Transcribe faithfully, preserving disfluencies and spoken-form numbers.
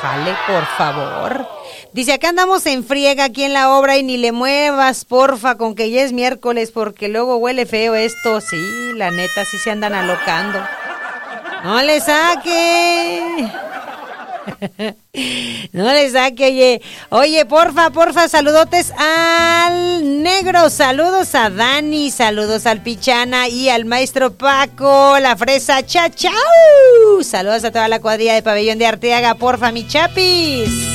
Bájale, por favor. Dice, acá andamos en friega aquí en la obra y ni le muevas, porfa, con que ya es miércoles, porque luego huele feo esto. Sí, la neta, sí se andan alocando. No le saque. No le saque, oye. Oye, porfa, porfa, saludotes al negro. Saludos a Dani, saludos al Pichana y al maestro Paco, la fresa, cha, chau. Saludos a toda la cuadrilla de Pabellón de Arteaga, porfa, mi chapis.